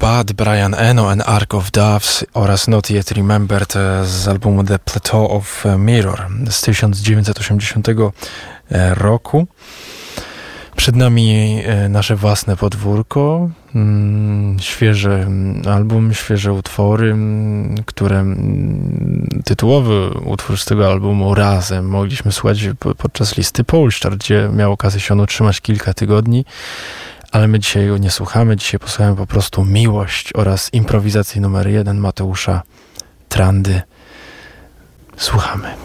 Bad, Brian Eno and Ark of Doves oraz Not Yet Remembered z albumu The Plateau of Mirror z 1980 roku. Przed nami nasze własne podwórko, świeży album, świeże utwory, które tytułowy utwór z tego albumu Razem mogliśmy słuchać podczas listy Polsztar, gdzie miał okazję się on utrzymać kilka tygodni, ale my dzisiaj go nie słuchamy, dzisiaj posłuchamy po prostu Miłość oraz improwizacji numer 1 Mateusza Trandy. Słuchamy.